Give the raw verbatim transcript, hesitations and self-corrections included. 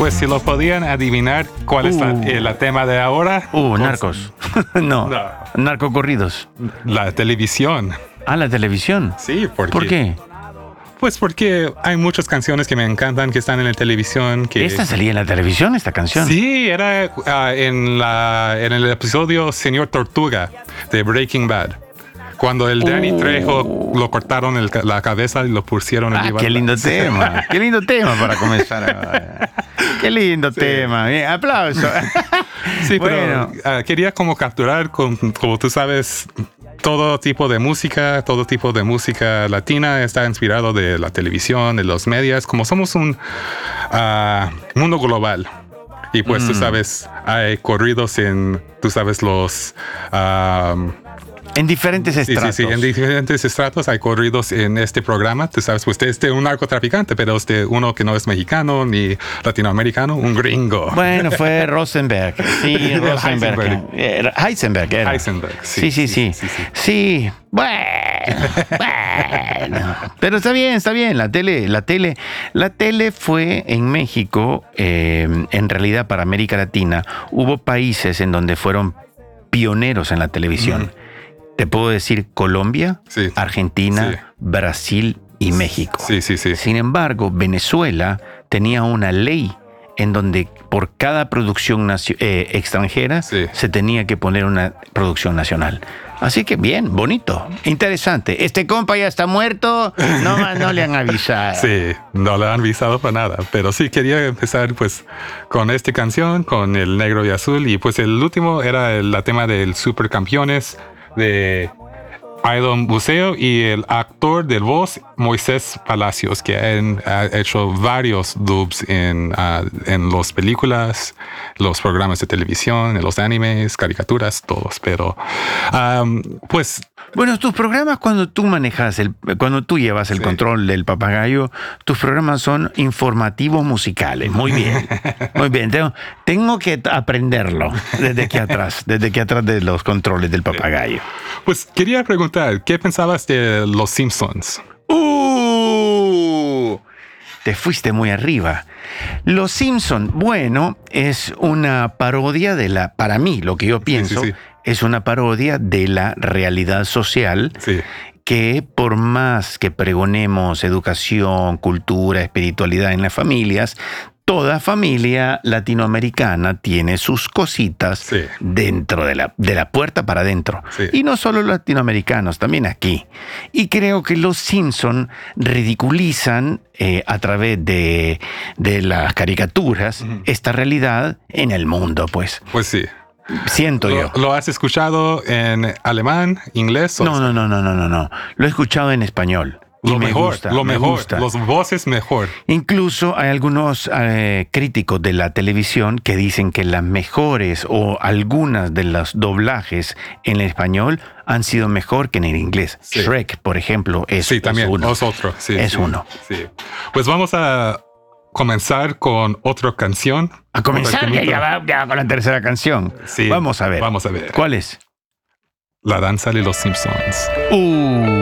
pues si lo podían adivinar, ¿cuál es Uh. la, el la tema de ahora? Uh, Pues, narcos. no, No. narcocorridos. La televisión. Ah, la televisión. Sí, porque, ¿Por qué? Pues porque hay muchas canciones que me encantan que están en la televisión. Que, ¿Esta salía en la televisión, esta canción? Sí, era ah, en, la, en el episodio Señor Tortuga de Breaking Bad. Cuando el Danny Oh. Trejo lo cortaron el ca- la cabeza y lo pusieron en Ah, el qué lindo tema. Qué lindo tema para comenzar. a- Qué lindo Sí. tema. Bien, aplauso. Sí, Bueno. pero ah, quería como capturar, con, como tú sabes, todo tipo de música, todo tipo de música latina está inspirado de la televisión, de los medios, como somos un ah, mundo global. Y pues tú sabes, hay corridos en, tú sabes, los... ah, En diferentes sí, sí, estratos. sí, en diferentes estratos hay corridos en este programa. Tú sabes, pues este es un narcotraficante, pero este uno que no es mexicano ni latinoamericano, un gringo. Bueno, fue Rosenberg. Sí, Rosenberg. Heisenberg. Era Heisenberg era. Heisenberg, Sí, sí, sí. sí, sí. Sí, bueno, bueno. Pero está bien, está bien. La tele, la tele, la tele fue en México, eh, en realidad para América Latina, hubo países en donde fueron pioneros en la televisión. Te puedo decir Colombia, Sí. Argentina, Sí. Brasil y México. Sí, sí, sí. Sin embargo, Venezuela tenía una ley en donde por cada producción nacio- eh, extranjera Sí. se tenía que poner una producción nacional. Así que bien, bonito, interesante. Este compa ya está muerto, no, más no le han avisado. Sí, no le han avisado para nada, pero sí quería empezar pues con esta canción, con el negro y azul, y pues el último era el la tema del Supercampeones de Idol Buceo y el actor de voz Moisés Palacios, que han, ha hecho varios dubs en, uh, en las películas, los programas de televisión, en los animes, caricaturas, todos, pero um, pues... Bueno, tus programas cuando tú manejas, el, cuando tú llevas el Sí. control del papagayo, tus programas son informativos musicales. Muy bien, muy bien. Tengo, tengo que aprenderlo desde aquí atrás, desde aquí atrás de los controles del papagayo. Pues quería preguntar, ¿qué pensabas de Los Simpsons? ¡Uh! Te fuiste muy arriba. Los Simpson, bueno, es una parodia de la, para mí, lo que yo pienso, sí, sí. es una parodia de la realidad social. Sí. Que por más que pregonemos educación, cultura, espiritualidad en las familias, toda familia latinoamericana tiene sus cositas Sí. dentro de la, de la puerta para adentro. Sí. Y no solo los latinoamericanos, también aquí. Y creo que los Simpson ridiculizan eh, a través de, de las caricaturas esta realidad en el mundo, pues. Pues sí. Siento yo. ¿Lo, lo has escuchado en alemán, inglés? o- No, no, no, no, no, no, no. Lo he escuchado en español. Y Lo me mejor, gusta, lo me mejor. gusta. Los voces mejor. Incluso hay algunos eh, críticos de la televisión que dicen que las mejores o algunas de los doblajes en español han sido mejor que en el inglés. Sí. Shrek, por ejemplo, es, Sí, también. es uno. Es otro. Sí, Es sí, uno. Sí. Pues vamos a comenzar con otra canción. A comenzar, Otra que temita. ya va, ya va con la tercera canción. Sí, Vamos a ver. vamos a ver. ¿Cuál es? La danza de los Simpsons. Uh.